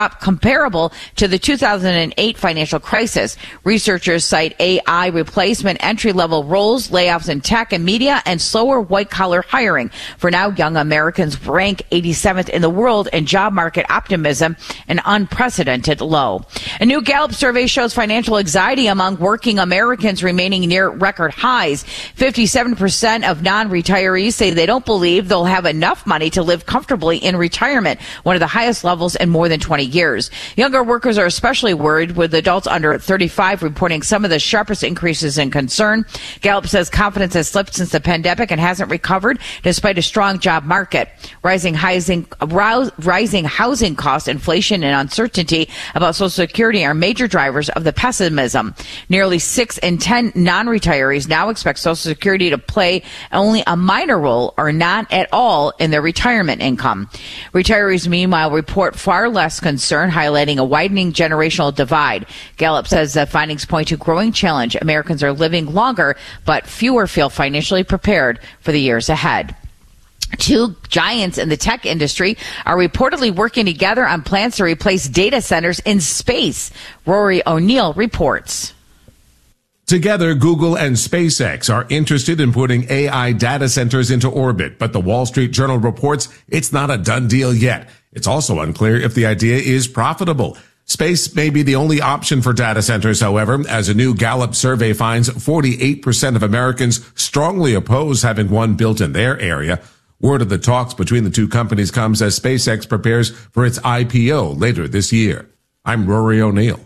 comparable to the 2008 financial crisis. Researchers cite AI replacement, entry-level roles, layoffs in tech and media, and slower white-collar hiring. For now, young Americans rank 87th in the world in job market optimism, an unprecedented low. A new Gallup survey shows financial anxiety among working Americans remaining near record highs. 57% of non-retirees say they don't believe they'll have enough money to live comfortably in retirement, one of the highest levels in more than 20 years. Younger workers are especially worried, with adults under 35 reporting some of the sharpest increases in concern. Gallup says confidence has slipped since the pandemic and hasn't recovered despite a strong job market. Rising housing costs, inflation, and uncertainty about Social Security are major drivers of the pessimism. Nearly 6 in 10 non-retirees now expect Social Security to play only a minor role or not at all in their retirement income. Retirees, meanwhile, report far less concern, highlighting a widening generational divide. Gallup says the findings point to growing challenge. Americans are living longer, but fewer feel financially prepared for the years ahead. Two giants in the tech industry are reportedly working together on plans to replace data centers in space. Rory O'Neill reports. Together, Google and SpaceX are interested in putting AI data centers into orbit, but the Wall Street Journal reports it's not a done deal yet. It's also unclear if the idea is profitable. Space may be the only option for data centers, however, as a new Gallup survey finds 48% of Americans strongly oppose having one built in their area. Word of the talks between the two companies comes as SpaceX prepares for its IPO later this year. I'm Rory O'Neill.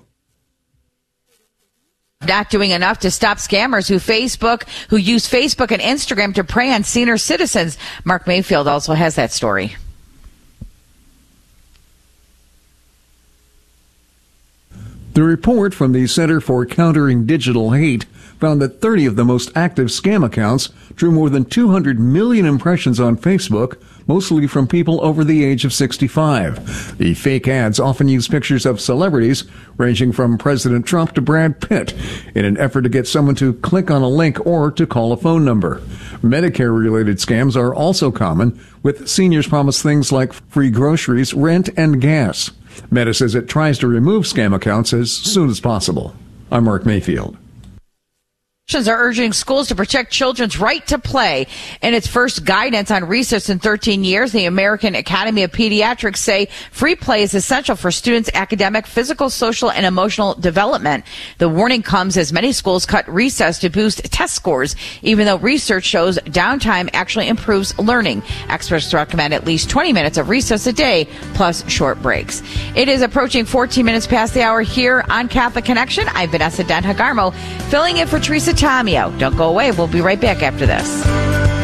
Not doing enough to stop scammers who use Facebook and Instagram to prey on senior citizens. Mark Mayfield also has that story. The report from the Center for Countering Digital Hate found that 30 of the most active scam accounts drew more than 200 million impressions on Facebook, mostly from people over the age of 65. The fake ads often use pictures of celebrities, ranging from President Trump to Brad Pitt, in an effort to get someone to click on a link or to call a phone number. Medicare-related scams are also common, with seniors promised things like free groceries, rent, and gas. Meta says it tries to remove scam accounts as soon as possible. I'm Mark Mayfield. Are urging schools to protect children's right to play. In its first guidance on recess in 13 years, the American Academy of Pediatrics say free play is essential for students' academic, physical, social, and emotional development. The warning comes as many schools cut recess to boost test scores, even though research shows downtime actually improves learning. Experts recommend at least 20 minutes of recess a day, plus short breaks. It is approaching 14 minutes past the hour here on Catholic Connection. I'm Vanessa Den Hagarmo, filling in for Teresa Tomeo. Don't go away. We'll be right back after this.